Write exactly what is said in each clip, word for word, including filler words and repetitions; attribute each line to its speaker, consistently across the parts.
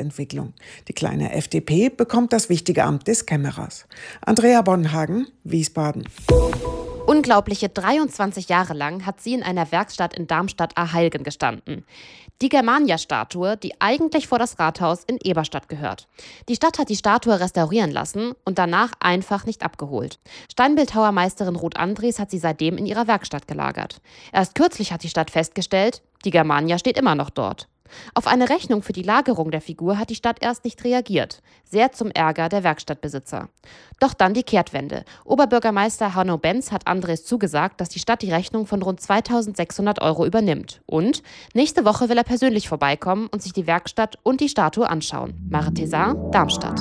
Speaker 1: Stadtentwicklung. Die kleine F D P bekommt das wichtige Amt des Kämmerers. Andrea Bonhagen, Wiesbaden.
Speaker 2: Unglaubliche dreiundzwanzig Jahre lang hat sie in einer Werkstatt in Darmstadt-Arheilgen gestanden. Die Germania-Statue, die eigentlich vor das Rathaus in Eberstadt gehört. Die Stadt hat die Statue restaurieren lassen und danach einfach nicht abgeholt. Steinbildhauermeisterin Ruth Andries hat sie seitdem in ihrer Werkstatt gelagert. Erst kürzlich hat die Stadt festgestellt, die Germania steht immer noch dort. Auf eine Rechnung für die Lagerung der Figur hat die Stadt erst nicht reagiert. Sehr zum Ärger der Werkstattbesitzer. Doch dann die Kehrtwende. Oberbürgermeister Hanno Benz hat Andres zugesagt, dass die Stadt die Rechnung von rund zweitausendsechshundert Euro übernimmt. Und nächste Woche will er persönlich vorbeikommen und sich die Werkstatt und die Statue anschauen. Mare Thézard, Darmstadt.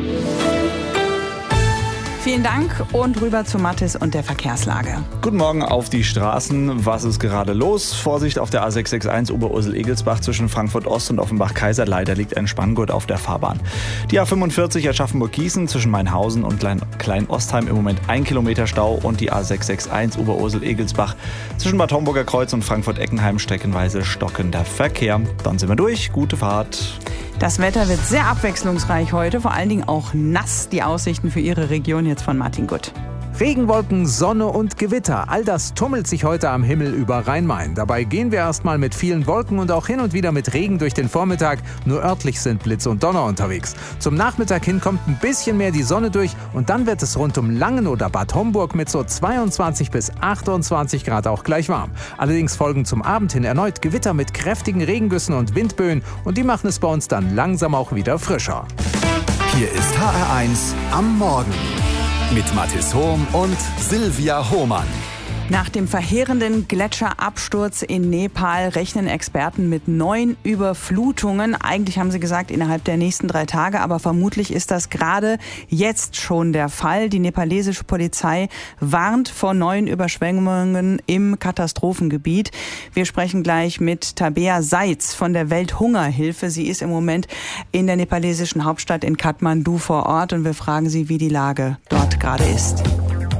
Speaker 3: Vielen Dank und rüber zu Mathis und der Verkehrslage.
Speaker 4: Guten Morgen auf die Straßen. Was ist gerade los? Vorsicht auf der A sechs sechs eins Oberursel-Egelsbach zwischen Frankfurt Ost und Offenbach-Kaiser. Leider liegt ein Spanngurt auf der Fahrbahn. Die A fünfundvierzig Aschaffenburg-Gießen zwischen Mainhausen und Klein- Klein-Ostheim im Moment ein Kilometer Stau und die A sechs sechs eins Oberursel-Egelsbach zwischen Bad Homburger Kreuz und Frankfurt-Eckenheim streckenweise stockender Verkehr. Dann sind wir durch. Gute Fahrt.
Speaker 3: Das Wetter wird sehr abwechslungsreich heute, vor allen Dingen auch nass. Die Aussichten für Ihre Region jetzt von Martin Gutt.
Speaker 5: Regenwolken, Sonne und Gewitter, all das tummelt sich heute am Himmel über Rhein-Main. Dabei gehen wir erstmal mit vielen Wolken und auch hin und wieder mit Regen durch den Vormittag. Nur örtlich sind Blitz und Donner unterwegs. Zum Nachmittag hin kommt ein bisschen mehr die Sonne durch und dann wird es rund um Langen oder Bad Homburg mit so zweiundzwanzig bis achtundzwanzig Grad auch gleich warm. Allerdings folgen zum Abend hin erneut Gewitter mit kräftigen Regengüssen und Windböen und die machen es bei uns dann langsam auch wieder frischer.
Speaker 6: Hier ist H R eins am Morgen mit Mathis Hohm und Silvia Hohmann.
Speaker 3: Nach dem verheerenden Gletscherabsturz in Nepal rechnen Experten mit neuen Überflutungen. Eigentlich haben sie gesagt, innerhalb der nächsten drei Tage, aber vermutlich ist das gerade jetzt schon der Fall. Die nepalesische Polizei warnt vor neuen Überschwemmungen im Katastrophengebiet. Wir sprechen gleich mit Tabea Seitz von der Welthungerhilfe. Sie ist im Moment in der nepalesischen Hauptstadt in Kathmandu vor Ort und wir fragen sie, wie die Lage dort gerade ist.